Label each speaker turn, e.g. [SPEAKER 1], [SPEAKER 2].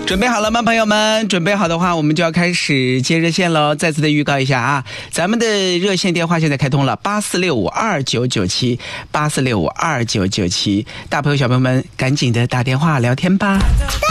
[SPEAKER 1] 准备好了吗，朋友们？准备好的话，我们就要开始接热线喽。再次的预告一下啊，咱们的热线电话现在开通了84652997，84652997，大朋友小朋友们赶紧的打电话聊天吧。